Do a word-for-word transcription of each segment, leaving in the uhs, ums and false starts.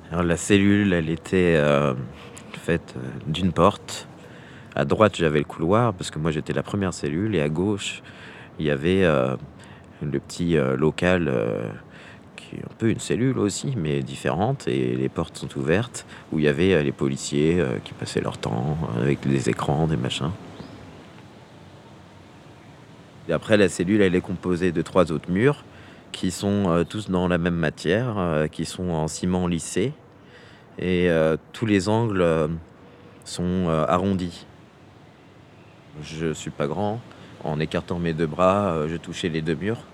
Alors la cellule, elle était, heu, faite, heu, d'une porte. À droite, j'avais le couloir parce que moi j'étais la première cellule et à gauche, il y avait, heu, le petit, heu, local, heu, qui est un peu une cellule aussi, mais différente et les portes sont ouvertes où il y avait, heu, les policiers, heu, qui passaient leur temps, heu, avec des écrans, des machins. Et après la cellule, elle est composée de trois autres murs qui sont, heu, tous dans la même matière, heu, qui sont en ciment lissé et heu, tous les angles, hem, sont, heu, arrondis. Je suis pas grand. En écartant mes deux bras, heu, je touchais les deux murs.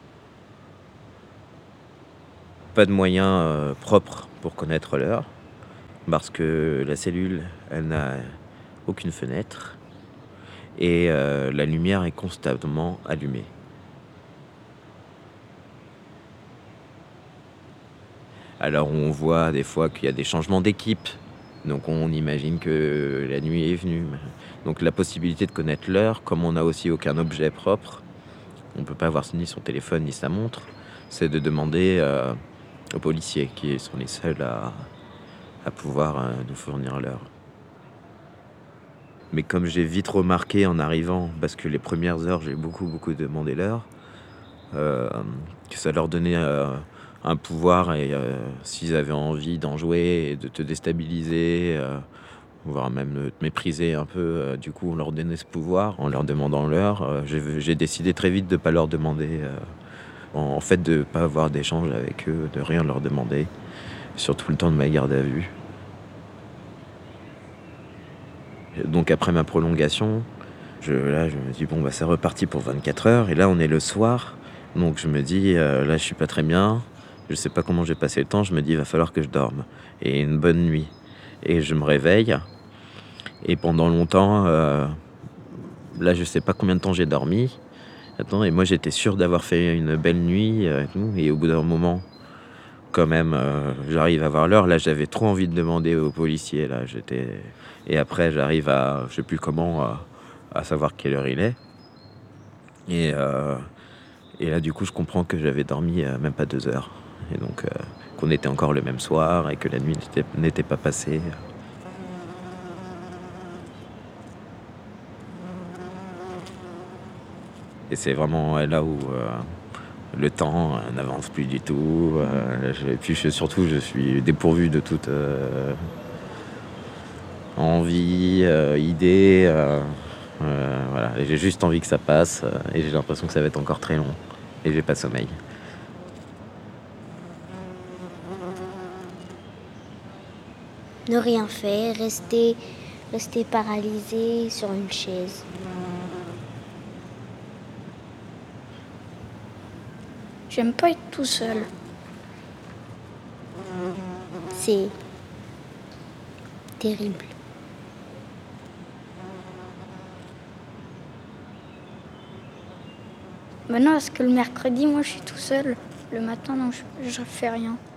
Pas de moyen, heu, propre pour connaître l'heure parce que la cellule, elle n'a aucune fenêtre et heu, la lumière est constamment allumée. Alors on voit des fois qu'il y a des changements d'équipe, donc on imagine que la nuit est venue. Donc la possibilité de connaître l'heure, comme on n'a aussi aucun objet propre, on peut pas avoir ni son téléphone ni sa montre, c'est de demander, heu, aux policiers qui sont les seuls à à pouvoir, heu, nous fournir l'heure. Mais comme j'ai vite remarqué en arrivant, parce que les premières heures, j'ai beaucoup, beaucoup demandé l'heure, hem, que ça leur donnait, heu, un pouvoir et heu, s'ils avaient envie d'en jouer et de te déstabiliser, heu, voire même de te mépriser un peu, heu, du coup, on leur donnait ce pouvoir en leur demandant l'heure, heu, j'ai j'ai décidé très vite de pas leur demander, heu, en en fait, de pas avoir d'échange avec eux, de rien leur demander, surtout le temps de ma garde à vue. Donc après ma prolongation, je là, je me dis: «Bon, bah, c'est reparti pour vingt-quatre heures» et là, on est le soir, donc je me dis, heu: «Là, je suis pas très bien, je sais pas comment j'ai passé le temps». Je me dis: «Il va falloir que je dorme et une bonne nuit» et je me réveille et pendant longtemps, heu, là, je sais pas combien de temps j'ai dormi. Attends et moi, j'étais sûr d'avoir fait une belle nuit, heu, et tout et au bout d'un moment, quand même, heu, j'arrive à voir l'heure. Là, j'avais trop envie de demander aux policiers, là, j'étais et après j'arrive à je sais plus comment, à à savoir quelle heure il est et heu et là, du coup, je comprends que j'avais dormi, heu, même pas deux heures et donc heu, qu'on était encore le même soir et que la nuit n'était n'était pas passée. Et c'est vraiment, ouais, là où, heu, le temps, heu, n'avance plus du tout, heu, je et puis je surtout, je suis dépourvu de toute, heu, envie, heu, idée, heu heu, voilà et j'ai juste envie que ça passe, heu et j'ai l'impression que ça va être encore très long et j'ai pas sommeil. Ne rien faire, rester, rester paralysé sur une chaise. J'aime pas être tout seul. C'est terrible. Maintenant, est-ce que le mercredi, moi, je suis tout seul? Le matin, non, je, je fais rien.